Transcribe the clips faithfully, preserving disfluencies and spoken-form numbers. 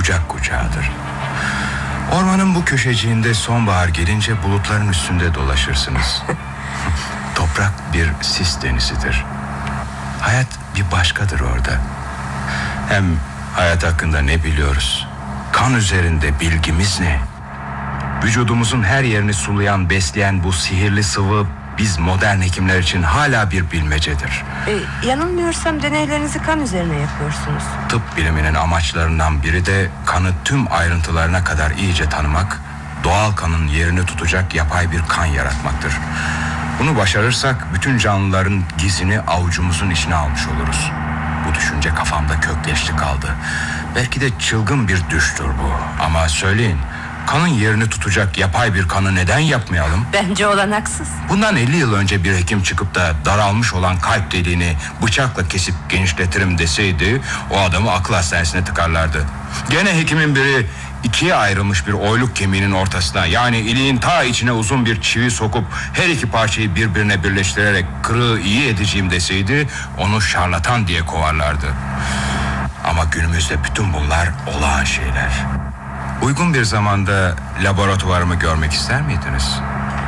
kucak kucağıdır. Ormanın bu köşeciğinde sonbahar gelince bulutların üstünde dolaşırsınız. Toprak bir sis denizidir. Hayat bir başkadır orada. Hem hayat hakkında ne biliyoruz? Kan üzerinde bilgimiz ne? Vücudumuzun her yerini sulayan, besleyen bu sihirli sıvı biz modern hekimler için hala bir bilmecedir. E, yanılmıyorsam deneylerinizi kan üzerine yapıyorsunuz. Tıp biliminin amaçlarından biri de kanı tüm ayrıntılarına kadar iyice tanımak, doğal kanın yerini tutacak yapay bir kan yaratmaktır. Bunu başarırsak bütün canlıların gizini avucumuzun içine almış oluruz. Bu düşünce kafamda kökleşti kaldı. Belki de çılgın bir düştür bu. Ama söyleyin, kanın yerini tutacak yapay bir kanı neden yapmayalım? Bence olanaksız. Bundan elli yıl önce bir hekim çıkıp da daralmış olan kalp deliğini bıçakla kesip genişletirim deseydi, o adamı akıl hastanesine tıkarlardı. Gene hekimin biri ikiye ayrılmış bir oyluk kemiğinin ortasına, yani iliğin ta içine uzun bir çivi sokup her iki parçayı birbirine birleştirerek kırığı iyi edeceğim deseydi, onu şarlatan diye kovarlardı. Ama günümüzde bütün bunlar olağan şeyler. Uygun bir zamanda laboratuvarımı görmek ister miydiniz?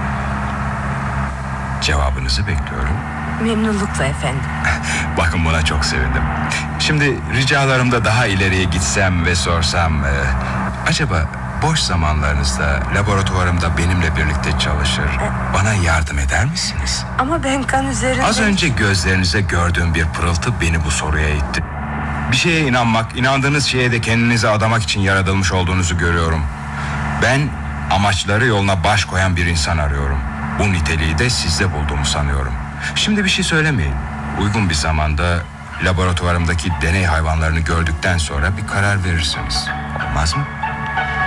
Cevabınızı bekliyorum. Memnunlukla efendim. Bakın, buna çok sevindim. Şimdi ricalarımda daha ileriye gitsem ve sorsam... E, acaba boş zamanlarınızda laboratuvarımda benimle birlikte çalışır, bana yardım eder misiniz? Ama ben kan üzerinde... Az önce gözlerinize gördüğüm bir pırıltı beni bu soruya itti. Bir şeye inanmak, inandığınız şeye de kendinizi adamak için yaratılmış olduğunuzu görüyorum. Ben amaçları yoluna baş koyan bir insan arıyorum. Bu niteliği de sizde bulduğumu sanıyorum. Şimdi bir şey söylemeyin. Uygun bir zamanda laboratuvarımdaki deney hayvanlarını gördükten sonra bir karar verirsiniz. Olmaz mı?